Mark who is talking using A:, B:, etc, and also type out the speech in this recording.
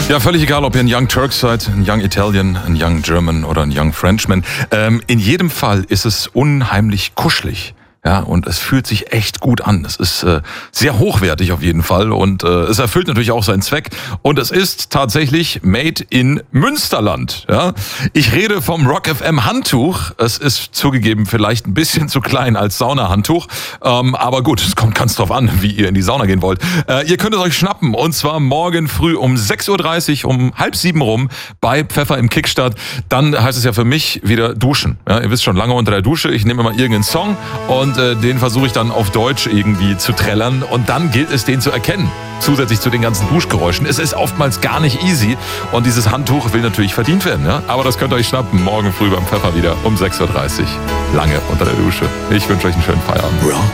A: Ja, völlig egal, ob ihr ein Young Turk seid, ein Young Italian, ein Young German oder ein Young Frenchman. In jedem Fall ist es unheimlich kuschelig. Ja, und es fühlt sich echt gut an. Es ist sehr hochwertig auf jeden Fall und es erfüllt natürlich auch seinen Zweck. Und es ist tatsächlich made in Münsterland. Ja, ich rede vom Rock FM Handtuch. Es ist zugegeben vielleicht ein bisschen zu klein als Saunahandtuch, aber gut, es kommt ganz drauf an, wie ihr in die Sauna gehen wollt. Ihr könnt es euch schnappen und zwar morgen früh um 6:30 Uhr, um 6:30 rum bei Pfeffer im Kickstart. Dann heißt es ja für mich wieder duschen. Ja, ihr wisst schon, lange unter der Dusche. Ich nehme immer irgendeinen Song und den versuche ich dann auf Deutsch irgendwie zu trällern und dann gilt es, den zu erkennen. Zusätzlich zu den ganzen Duschgeräuschen. Es ist oftmals gar nicht easy und dieses Handtuch will natürlich verdient werden. Ja? Aber das könnt ihr euch schnappen. Morgen früh beim Pfeffer wieder um 6:30 Uhr. Lange unter der Dusche. Ich wünsche euch einen schönen Feierabend.
B: Rock